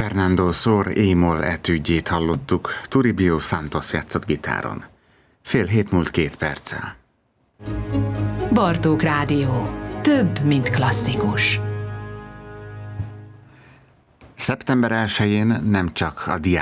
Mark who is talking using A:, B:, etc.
A: Fernando Sor émol etüdjét hallottuk, Toribio Santos játszott gitáron. 6:30 múlt 2 perccel.
B: Bartók Rádió. Több, mint klasszikus.
A: Szeptember 1-én nem csak a